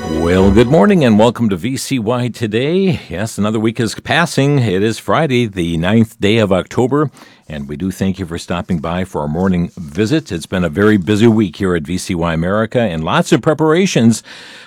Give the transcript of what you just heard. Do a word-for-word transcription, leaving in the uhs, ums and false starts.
Well, good morning and welcome to V C Y Today. Yes, another week is passing. It is Friday, the ninth day of October, and we do thank you for stopping by for our morning visit. It's been a very busy week here at V C Y America and lots of preparations